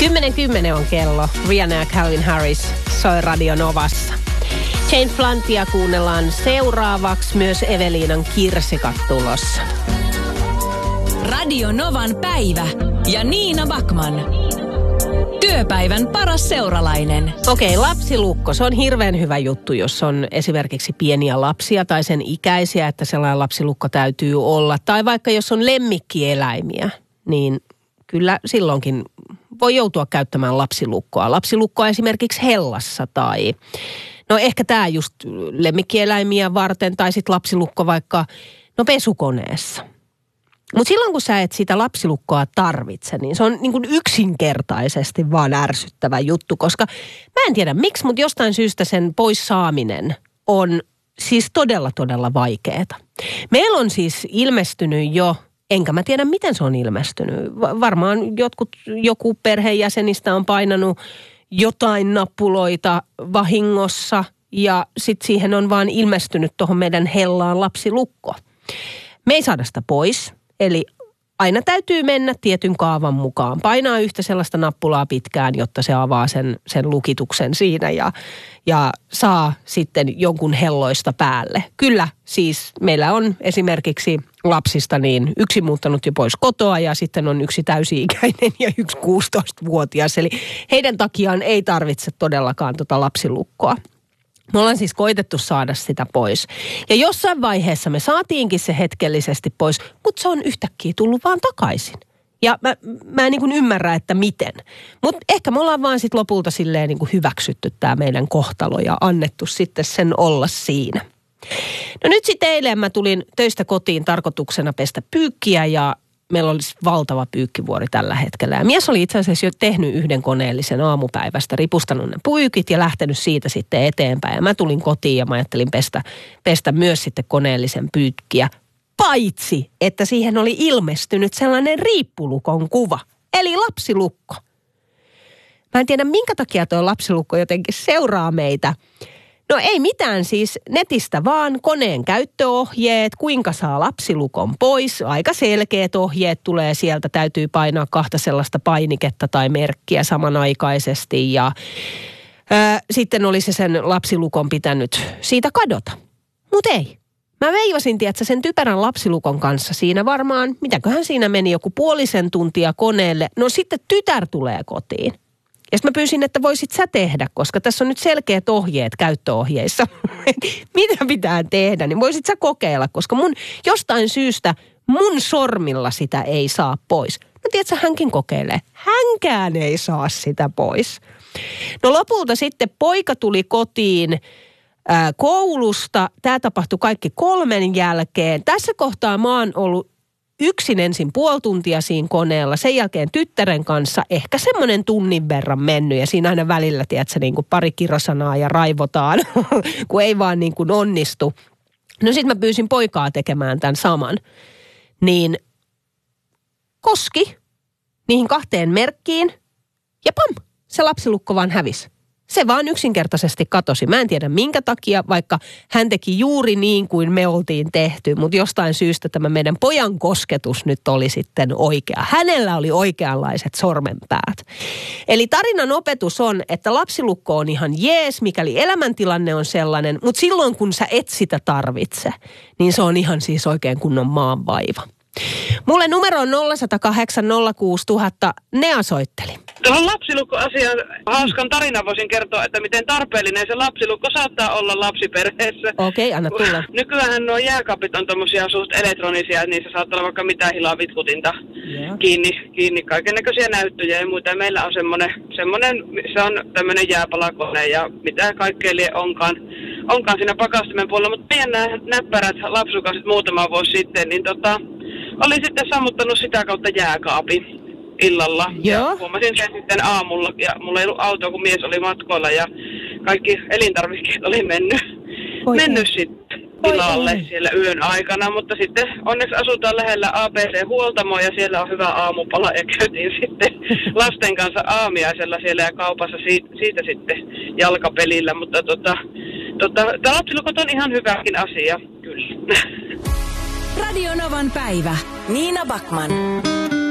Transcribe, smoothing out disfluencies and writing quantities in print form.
10:10 on kello. Rihanna ja Calvin Harris soi Radio Novassa. Jane Plantia kuunnellaan seuraavaksi, myös Eveliinan Kirsikat tulossa. Radio Novan päivä ja Niina Backman. Työpäivän paras seuralainen. Okei, lapsilukko. Se on hirveän hyvä juttu, jos on esimerkiksi pieniä lapsia tai sen ikäisiä, että sellainen lapsilukko täytyy olla. Tai vaikka jos on lemmikkieläimiä, niin kyllä silloinkin voi joutua käyttämään lapsilukkoa. Lapsilukkoa esimerkiksi hellassa tai no ehkä tämä just lemmikkieläimiä varten tai sitten lapsilukko vaikka pesukoneessa. Mutta silloin kun sä et sitä lapsilukkoa tarvitse, niin se on niin kuin yksinkertaisesti vaan ärsyttävä juttu, koska mä en tiedä miksi, mutta jostain syystä sen pois saaminen on siis todella vaikeeta. Meillä on siis ilmestynyt jo, enkä mä tiedä miten se on ilmestynyt. Varmaan joku perheenjäsenistä on painanut jotain nappuloita vahingossa ja sitten siihen on vaan ilmestynyt tuohon meidän hellaan lapsilukko. Me ei saada sitä pois, eli aina täytyy mennä tietyn kaavan mukaan. Painaa yhtä sellaista nappulaa pitkään, jotta se avaa sen lukituksen siinä ja saa sitten jonkun helloista päälle. Kyllä, siis meillä on esimerkiksi lapsista niin yksi muuttanut jo pois kotoa ja sitten on yksi täysi-ikäinen ja yksi 16-vuotias. Eli heidän takiaan ei tarvitse todellakaan lapsilukkoa. Me ollaan siis koitettu saada sitä pois. Ja jossain vaiheessa me saatiinkin se hetkellisesti pois, mutta se on yhtäkkiä tullut vaan takaisin. Ja mä en niin kuin ymmärrä, että miten. Mutta ehkä me ollaan vaan sitten lopulta silleen niin kuin hyväksytty tämä meidän kohtalo ja annettu sitten sen olla siinä. No nyt sitten eilen mä tulin töistä kotiin tarkoituksena pestä pyykkiä ja meillä olisi valtava pyykkivuori tällä hetkellä. Ja mies oli itse asiassa jo tehnyt yhden koneellisen aamupäivästä, ripustanut ne pyykit ja lähtenyt siitä sitten eteenpäin. Ja mä tulin kotiin ja mä ajattelin pestä myös sitten koneellisen pyykkiä. Paitsi, että siihen oli ilmestynyt sellainen riippulukon kuva, eli lapsilukko. Mä en tiedä, minkä takia tuo lapsilukko jotenkin seuraa meitä. No ei mitään siis, netistä vaan koneen käyttöohjeet, kuinka saa lapsilukon pois. Aika selkeät ohjeet tulee sieltä, täytyy painaa 2 sellaista painiketta tai merkkiä samanaikaisesti. Ja sitten olisi sen lapsilukon pitänyt siitä kadota. Mutta ei. Mä veivasin, tiedätkö, sen typerän lapsilukon kanssa siinä varmaan, mitäköhän siinä meni, joku puolisen tuntia koneelle. No sitten tytär tulee kotiin. Ja sitten mä pyysin, että voisit sä tehdä, koska tässä on nyt selkeät ohjeet käyttöohjeissa. Mitä pitää tehdä, niin voisit sä kokeilla, koska jostain syystä mun sormilla sitä ei saa pois. No tiedätkö, hänkin kokeilee. Hänkään ei saa sitä pois. No lopulta sitten poika tuli kotiin koulusta. Tämä tapahtui kaikki 3 jälkeen. Tässä kohtaa mä oon ollut yksin ensin 0,5 tuntia siinä koneella, sen jälkeen tyttären kanssa ehkä semmoinen tunnin verran mennyt ja siinä aina välillä, tiedätkö, niin kuin pari kirjosanaa ja raivotaan, kun ei vaan niin kuin onnistu. No sit mä pyysin poikaa tekemään tämän saman. Niin koski niihin 2 merkkiin ja pam, se lapsilukko vaan hävisi. Se vaan yksinkertaisesti katosi. Mä en tiedä minkä takia, vaikka hän teki juuri niin kuin me oltiin tehty, mutta jostain syystä tämä meidän pojan kosketus nyt oli sitten oikea. Hänellä oli oikeanlaiset sormenpäät. Eli tarinan opetus on, että lapsilukko on ihan jees, mikäli elämäntilanne on sellainen, mutta silloin kun sä et sitä tarvitse, niin se on ihan siis oikein kunnon maanvaiva. Mulle numero on 0108 06000. Nea soitteli. Tuohon lapsilukko-asiaan hauskan tarinan voisin kertoa, että miten tarpeellinen se lapsilukko saattaa olla lapsiperheessä. Okei, anna tulla. Nykyään nuo jääkaapit on tommosia suht elektronisia, niissä saattaa olla vaikka mitään hilavitkutinta kiinni kaikennäköisiä näyttöjä ja muuta. Ja meillä on semmonen, se on tämmönen jääpalakone ja mitä kaikkea onkaan siinä pakastimen puolella. Mutta meidän nämä näppärät lapsukaset muutama vuosi sitten, niin oli sitten sammuttanut sitä kautta jääkaapin illalla. Joo. Ja huomasin sen sitten aamulla. Ja mulla ei ollut autoa, kun mies oli matkoilla ja kaikki elintarvikkeet oli mennyt sitten tilalle siellä yön aikana. Mutta sitten onneksi asutaan lähellä ABC-huoltamoa ja siellä on hyvä aamupala. Ja käytiin sitten lasten kanssa aamiaisella siellä ja kaupassa siitä sitten jalkapelillä. Mutta tämä lapsilukot on ihan hyväkin asia, kyllä. Radio Novan päivä. Niina Backman.